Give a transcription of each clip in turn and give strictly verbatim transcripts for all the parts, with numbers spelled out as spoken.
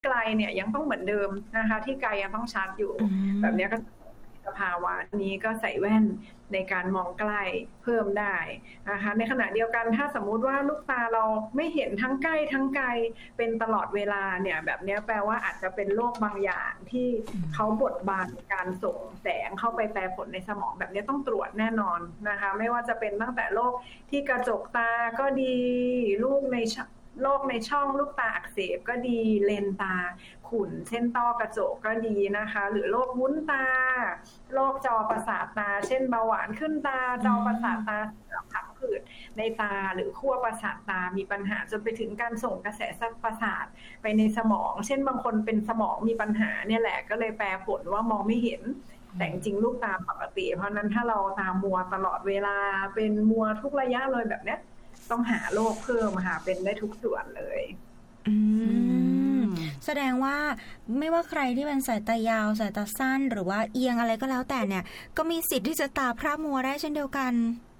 ไกลเนี่ยยังต้องเหมือนเดิมนะคะที่ไกลยังต้องชัดอยู่แบบนี้ก็สภาวะนี้ก็ใส่แว่นในการมองใกล้เพิ่มได้นะคะในขณะเดียวกันถ้าสมมุติว่าลูกตาเราไม่เห็นทั้งใกล้ทั้งไกลเป็นตลอดเวลาเนี่ยแบบนี้แปลว่าอาจจะเป็นโรคบางอย่างที่เขาบดบังการส่งแสงเข้าไปแปรผลในสมองแบบนี้ต้องตรวจแน่นอนนะคะไม่ว่าจะเป็นตั้งแต่โรคที่กระจกตาก็ดีลูกในโรคในช่องลูกตาอักเสบก็ดีเลนตาขุ่นเช่นต้อกระจกก็ดีนะคะหรือโรควุ้นตาโรคจอประสาทตาเช่นเบาหวานขึ้นตาจอประสาทตาผังผืดในตาหรือขั้วประสาทตามีปัญหาจนไปถึงการส่งกระแสประสาทไปในสมองเช่นบางคนเป็นสมองมีปัญหาเนี่ยแหละก็เลยแปลผลว่ามองไม่เห็นแต่จริงลูกตาปกติเพราะนั้นถ้าเราตามัวตลอดเวลาเป็นมัวทุกระยะเลยแบบเนี้ยต้องหาโรคเพิ่มค่ะเป็นได้ทุกส่วนเลยอืมแสดงว่าไม่ว่าใครที่เป็นสายตายาวสายตาสั้นหรือว่าเอียงอะไรก็แล้วแต่เนี่ยก็มีสิทธิ์ที่จะตาพร่ามัวได้เช่นเดียวกัน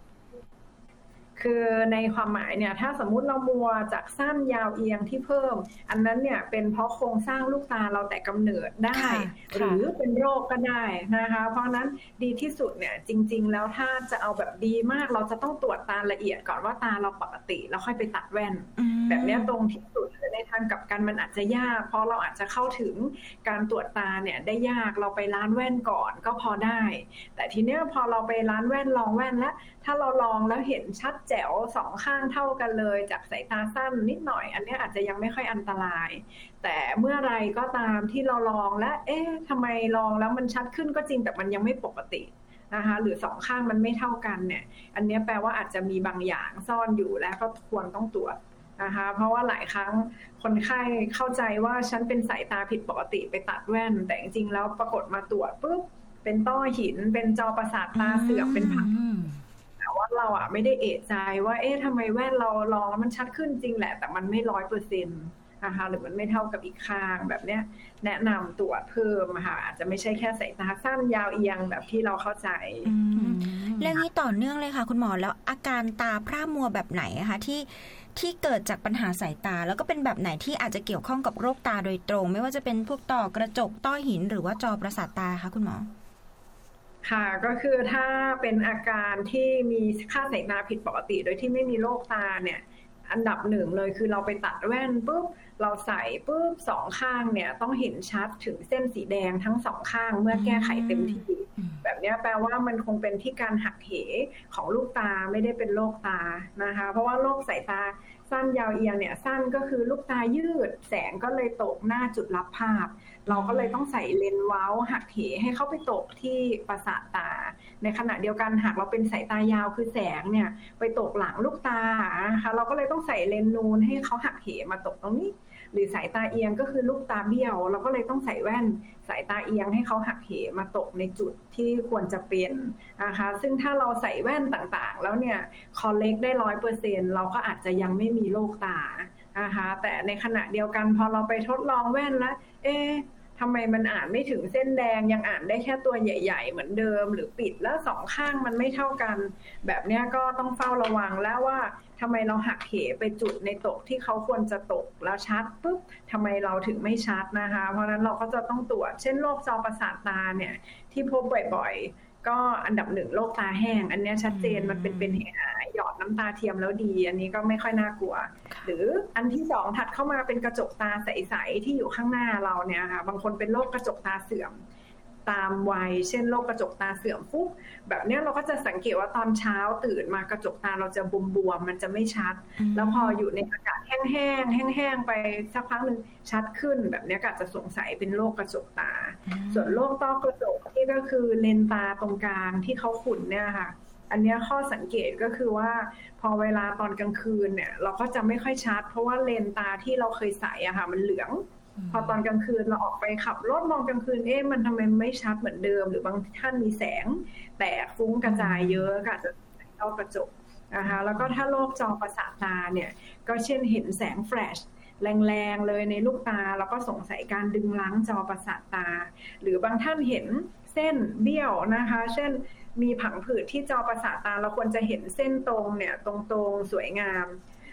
คือในความหมายเนี่ยถ้าสมมุติเรามัวจากสั้นยาวเอียงที่เพิ่มอันนั้นเนี่ยเป็นเพราะโครงสร้างลูกตาเราแต่กำเนิดได้หรือเป็นโรคก็ได้นะคะเพราะนั้นดีที่สุดเนี่ยจริงๆแล้วถ้าจะเอาแบบดีมากเราจะต้องตรวจตาละเอียดก่อนว่าตาเราปกติแล้วค่อยไปตัดแว่นแบบนี้ตรงที่สุดในทางกลับกันมันอาจจะยากเพราะเราอาจจะเข้าถึงการตรวจตาเนี่ยได้ยากเราไปร้านแว่นก่อนก็พอได้แต่ทีเนี้ยพอเราไปร้านแว่นลองแว่นแล้วถ้าเราลองแล้วเห็นชัดแจ๋วสองข้างเท่ากันเลยจากสายตาสั้นนิดหน่อยอันนี้อาจจะยังไม่ค่อยอันตรายแต่เมื่อไรก็ตามที่เราลองแล้วเอ๊ะทำไมลองแล้วมันชัดขึ้นก็จริงแต่มันยังไม่ปกตินะคะหรือสองข้างมันไม่เท่ากันเนี่ยอันนี้แปลว่าอาจจะมีบางอย่างซ่อนอยู่และก็ควรต้องตรวจนะคะเพราะว่าหลายครั้งคนไข้เข้าใจว่าฉันเป็นสายตาผิดปกติไปตัดแว่นแต่จริงๆแล้วปรากฏมาตรวจปุ๊บเป็นต้อหินเป็นจอประสาทตาเสื่อมเป็นผังแต่ว่าเราอ่ะไม่ได้เอะใจว่าเอ๊ะทำไมแว่นเราลองแล้วมันชัดขึ้นจริงแหละแต่มันไม่ร้อยเปอร์เซ็นต์นะคะหรือมันไม่เท่ากับอีกข้างแบบเนี้ยแนะนำตรวจเพิ่มค่ะอาจจะไม่ใช่แค่สายตาสั้นยาวเอียงแบบที่เราเข้าใจเรื่องนี้ต่อเนื่องเลยค่ะคุณหมอแล้วอาการตาพร่ามัวแบบไหนคะที่ที่เกิดจากปัญหาสายตาแล้วก็เป็นแบบไหนที่อาจจะเกี่ยวข้องกับโรคตาโดยตรงไม่ว่าจะเป็นพวกต่อกระจกต้อหินหรือว่าจอประสาทตาคะคุณหมอค่ะก็คือถ้าเป็นอาการที่มีค่าสายตาผิดปกติโดยที่ไม่มีโรคตาเนี่ยอันดับหนึ่งเลยคือเราไปตัดแว่นปุ๊บเราใส่ปุ๊บสองข้างเนี่ยต้องเห็นชัดถึงเส้นสีแดงทั้งสองข้างเมื่อแก้ไขเต็มที่แบบนี้แปลว่ามันคงเป็นที่การหักเหของลูกตาไม่ได้เป็นโรคตานะคะเพราะว่าโรคสายตาสั้นยาวเอียงเนี่ยสั้นก็คือลูกตายืดแสงก็เลยตกหน้าจุดรับภาพเราก็เลยต้องใส่เลนส์เว้าหักเหให้เข้าไปตกที่ประสาทตาในขณะเดียวกันหากเราเป็นสายตายาวคือแสงเนี่ยไปตกหลังลูกตานะคะเราก็เลยต้องใส่เลนส์นูนให้เขาหักเหมาตกตรงนี้หรือสายตาเอียงก็คือลูกตาเบี้ยวเราก็เลยต้องใส่แว่นสายตาเอียงให้เขาหักเหมาตกในจุดที่ควรจะเป็นนะคะซึ่งถ้าเราใส่แว่นต่างๆแล้วเนี่ยคอเล็กได้ร้อยเปอร์เซ็นต์เราก็อาจจะยังไม่มีโรคตานะคะแต่ในขณะเดียวกันพอเราไปทดลองแว่นแล้วเอ๊ะทำไมมันอ่านไม่ถึงเส้นแดงยังอ่านได้แค่ตัวใหญ่ๆเหมือนเดิมหรือปิดแล้วสองข้างมันไม่เท่ากันแบบนี้ก็ต้องเฝ้าระวังแล้วว่าทำไมเราหักเหไปจุดในตกที่เขาควรจะตกแล้วชัดปุ๊บทำไมเราถึงไม่ชัดนะคะเพราะนั้นเราก็จะต้องตรวจเช่นโรคจอประสาทตาเนี่ยที่พบบ่อยๆก็อันดับหนึ่งโรคตาแห้งอันนี้ชัดเจนมันเป็นเป็นเหตุหยอดน้ำตาเทียมแล้วดีอันนี้ก็ไม่ค่อยน่ากลัวหรืออันที่สองถัดเข้ามาเป็นกระจกตาใสๆที่อยู่ข้างหน้าเราเนี่ยค่ะบางคนเป็นโรคกระจกตาเสื่อมตามวัยเช่นโรคกระจกตาเสื่อมปุ๊บแบบนี้เราก็จะสังเกตว่าตอนเช้าตื่นมากระจกตาเราจะบวมๆมันจะไม่ชัดแล้วพออยู่ในอากาศแห้งๆแห้งๆไปสักพักนึงชัดขึ้นแบบนี้ก็อาจจะสงสัยเป็นโรคกระจกตาส่วนโรคต้อกระจกที่ก็คือเลนตาตรงกลางที่เขาขุ่นเนี่ยค่ะอันนี้ข้อสังเกตก็คือว่าพอเวลาตอนกลางคืนเนี่ยเราก็จะไม่ค่อยชัดเพราะว่าเลนตาที่เราเคยใส่อะค่ะมันเหลืองพอตอนกลางคืนเราออกไปขับรถมองกลางคืนเอ๊ะมันทำไมไม่ชัดเหมือนเดิมหรือบางท่านมีแสงแตกฟุ้งกระจายเยอะก็อาจจะเข้ากระจกนะคะแล้วก็ถ้าโรคจอประสาทตาเนี่ยก็เช่นเห็นแสงแฟลชแรงๆเลยในลูกตาแล้วก็สงสัยการดึงล้างจอประสาทตาหรือบางท่านเห็นเส้นเบี้ยวนะคะเช่นมีผังผืดที่จอประสาทตาเราควรจะเห็นเส้นตรงเนี่ยตรงๆสวยงาม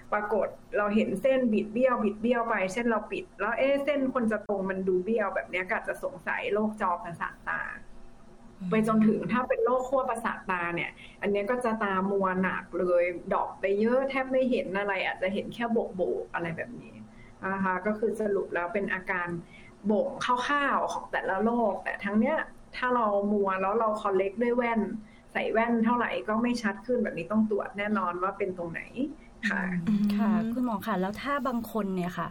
ปรากฏเราเห็นเส้นบิดเบี้ยวบิดเบี้ยวไปเช่นเราปิดแล้วเอ๊ะเส้นคนจะตรงมันดูเบี้ยวแบบนี้ก็อาจจะสงสัยโรคจอประสาทตาไปจนถึงถ้าเป็นโรคขั้วประสาทตาเนี่ยอันนี้ก็จะตามัวหนักเลยดอกไปเยอะแทบไม่เห็นอะไรอาจจะเห็นแค่โบกโบกอะไรแบบนี้นะคะก็คือสรุปแล้วเป็นอาการบ่งคร่าวๆของแต่ละโรคแต่ทั้งเนี้ยถ้าเรามัวแล้วเราคอลเลกด้วยแว่นใส่แว่นเท่าไหร่ก็ไม่ชัดขึ้นแบบนี้ต้องตรวจแน่นอนว่าเป็นตรงไหนค่ะค่ะคุณหมอค่ะแล้วถ้าบางคนเนี่ยค่ะ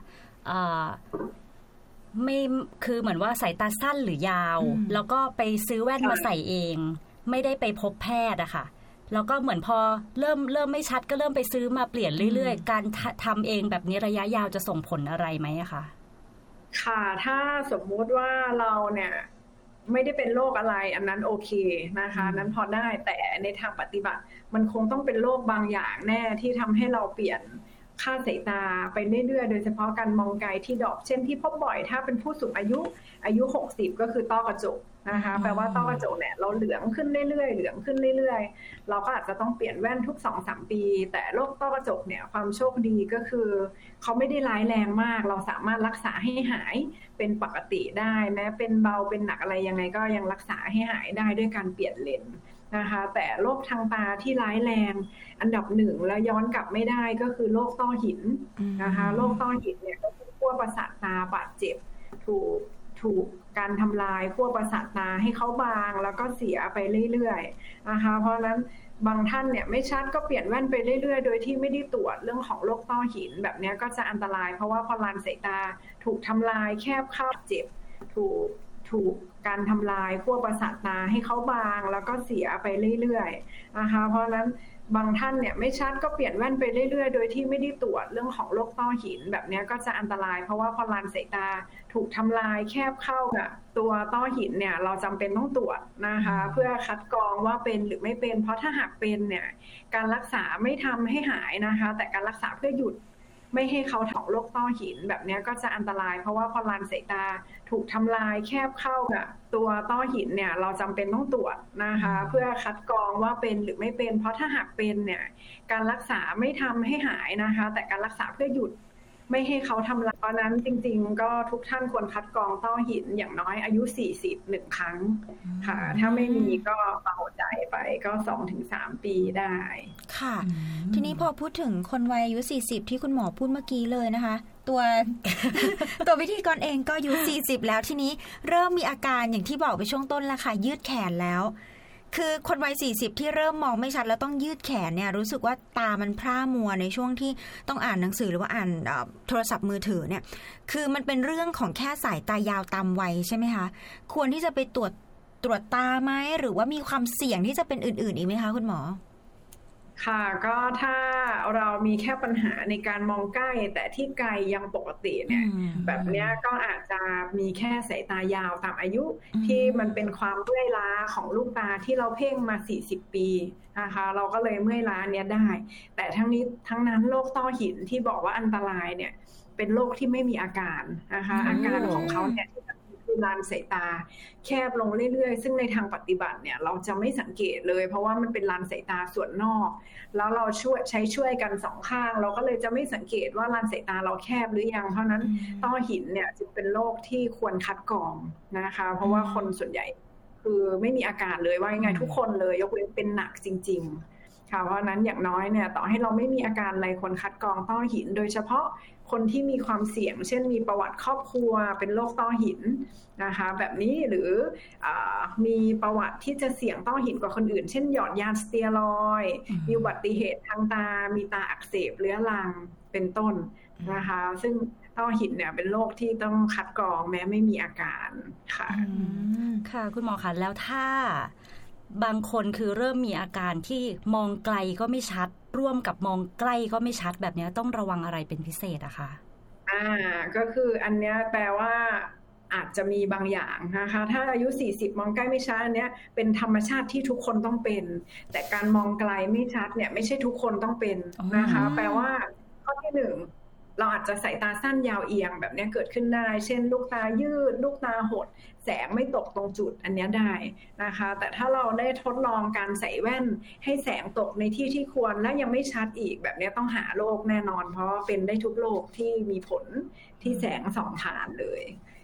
ไม่คือเหมือนว่าสายตาสั้นหรือยาวแล้วก็ไปซื้อแว่นมาใส่เองไม่ได้ไปพบแพทย์อะค่ะแล้วก็เหมือนพอเริ่มเริ่มไม่ชัดก็เริ่มไปซื้อมาเปลี่ยนเรื่อยๆการทำเองแบบนี้ระยะยาวจะส่งผลอะไรไหมอะคะค่ะถ้าสมมุติว่าเราเนี่ยไม่ได้เป็นโรคอะไรอันนั้นโอเคนะคะนั้นพอได้แต่ในทางปฏิบัติมันคงต้องเป็นโรคบางอย่างแน่ที่ทำให้เราเปลี่ยนค่าสายตาไปเรื่อยๆโดยเฉพาะการมองไกลที่ดรอปเช่นที่พบบ่อยถ้าเป็นผู้สูงอายุอายุหกสิบก็คือต้อกระจกนะคะแปลว่าต้อกระจกเนี่ยเราเหลืองขึ้นเรื่อยๆเหลืองขึ้นเรื่อยๆเราก็อาจจะต้องเปลี่ยนแว่นทุก สองถึงสาม ปีแต่โรคต้อกระจกเนี่ยความโชคดีก็คือเขาไม่ได้ร้ายแรงมากเราสามารถรักษาให้หายเป็นปกติได้แม้เป็นเบาเป็นหนักอะไรยังไงก็ยังรักษาให้หายได้ด้วยการเปลี่ยนเลนส์นะคะแต่โรคทางตาที่ร้ายแรงอันดับหนึ่งแล้วย้อนกลับไม่ได้ก็คือโรคต้อหินนะคะโรคต้อหินเนี่ยก็คือขั้วประสาทตาบาดเจ็บถูกถูกการทำลายขั้วประสาทตาให้เขาบางแล้วก็เสียไปเรื่อยๆนะคะเพราะฉะนั้นบางท่านเนี่ยไม่ชัดก็เปลี่ยนแว่นไปเรื่อยๆโดยที่ไม่ได้ตรวจเรื่องของโรคต้อหินแบบนี้ก็จะอันตรายเพราะว่าพอลานสายตาถูกทำลายแคบเข้าเจ็บถูกถูกการทำลายขั้วประสาทตาให้เขาบางแล้วก็เสียไปเรื่อยๆนะคะเพราะฉะนั้นบางท่านเนี่ยไม่ชัดก็เปลี่ยนแว่นไปเรื่อยๆโดยที่ไม่ได้ตรวจเรื่องของโรคต้อหินแบบนี้ก็จะอันตรายเพราะว่าพอลานสายตาถูกทำลายแคบเข้ากับตัวต้อหินเนี่ยเราจำเป็นต้องตรวจนะคะเพื่อคัดกรองว่าเป็นหรือไม่เป็นเพราะถ้าหากเป็นเนี่ยการรักษาไม่ทำให้หายนะคะแต่การรักษาเพื่อหยุดไม่ให้เขาถอกโรคต้อหินแบบนี้ก็จะอันตรายเพราะว่าพอลานสายตาถูกทำลายแคบเข้ากับตัวต้อหินเนี่ยเราจำเป็นต้องตรวจนะคะเพื่อคัดกรองว่าเป็นหรือไม่เป็นเพราะถ้าหากเป็นเนี่ยการรักษาไม่ทำให้หายนะคะแต่การรักษาเพื่อหยุดไม่ให้เขาทำลายเพราะนั้นจริงๆก็ทุกท่านควรคัดกรองต้อหินอย่างน้อยอายุสี่สิบหนึ่งครั้งค่ะถ้าไม่มีก็เบาใจไปก็ สองถึงสาม ปีได้ค่ะทีนี้พอพูดถึงคนวัยอายุสี่สิบที่คุณหมอพูดเมื่อกี้เลยนะคะตัว ตัวพิธีกรเองก็อายุสี่สิบแล้วทีนี้เริ่มมีอาการอย่างที่บอกไปช่วงต้นแล้วค่ะยืดแขนแล้วคือคนวัยสี่สิบที่เริ่มมองไม่ชัดแล้วต้องยืดแขนเนี่ยรู้สึกว่าตามันพร่ามัวในช่วงที่ต้องอ่านหนังสือหรือว่าอ่านโทรศัพท์มือถือเนี่ยคือมันเป็นเรื่องของแค่สายตายาวตามวัยใช่ไหมคะควรที่จะไปตรวจตรวจตาไหมหรือว่ามีความเสี่ยงที่จะเป็นอื่นๆอีกไหมคะคุณหมอค่ะก็ถ้าเรามีแค่ปัญหาในการมองใกล้แต่ที่ไกลยังปกติเนี่ยแบบนี้ก็อาจจะมีแค่สายตายาวตามอายุที่มันเป็นความเมื่อยล้าของลูกตาที่เราเพ่งมาสี่สิบปีนะคะเราก็เลยเมื่อยล้าเนี้ยได้แต่ทั้งนี้ทั้งนั้นโรคต้อหินที่บอกว่าอันตรายเนี่ยเป็นโรคที่ไม่มีอาการนะคะอาการของเขาเนี่ยคือลานสายตาแคบลงเรื่อยๆซึ่งในทางปฏิบัติเนี่ยเราจะไม่สังเกตเลยเพราะว่ามันเป็นลานสายตาส่วนนอกแล้วเราช่วยใช้ช่วยกันสองข้างเราก็เลยจะไม่สังเกตว่าลานสายตาเราแคบหรือยังเพราะนั้นต้อหินเนี่ยจึงเป็นโรคที่ควรคัดกรองนะคะเพราะว่าคนส่วนใหญ่คือไม่มีอาการเลยว่ายังไงทุกคนเลยยกเว้นเป็นหนักจริงๆค่ะเพราะนั้นอย่างน้อยเนี่ยต่อให้เราไม่มีอาการอะไรควรคัดกรองต้อหินโดยเฉพาะคนที่มีความเสี่ยงเช่นมีประวัติครอบครัวเป็นโรคต้อหินนะคะแบบนี้หรือมีประวัติที่จะเสี่ยงต้อหินกว่าคนอื่นเช่นหยอดยาสเตียรอยด์มีอุบัติเหตุทางตามีตาอักเสบเรื้อรังเป็นต้นนะคะซึ่งต้อหินเนี่ยเป็นโรคที่ต้องคัดกรองแม้ไม่มีอาการค่ะค่ะคุณหมอคะแล้วถ้าบางคนคือเริ่มมีอาการที่มองไกลก็ไม่ชัดร่วมกับมองใกล้ก็ไม่ชัดแบบนี้ต้องระวังอะไรเป็นพิเศษอะคะอ่าก็คืออันเนี้ยแปลว่าอาจจะมีบางอย่างนะคะถ้าอายุสี่สิบมองใกล้ไม่ชัดอันเนี้ยเป็นธรรมชาติที่ทุกคนต้องเป็นแต่การมองไกลไม่ชัดเนี่ยไม่ใช่ทุกคนต้องเป็นนะคะแปลว่าข้อที่หนึ่งเราอาจจะสายตาสั้นยาวเอียงแบบนี้เกิดขึ้นได้เช่นลูกตายืดลูกตาหดแสงไม่ตกตรงจุดอันนี้ได้นะคะแต่ถ้าเราได้ทดลองการใส่แว่นให้แสงตกในที่ที่ควรและยังไม่ชัดอีกแบบนี้ต้องหาโรคแน่นอนเพราะเป็นได้ทุกโรคที่มีผลที่แสงส่องผ่านเลย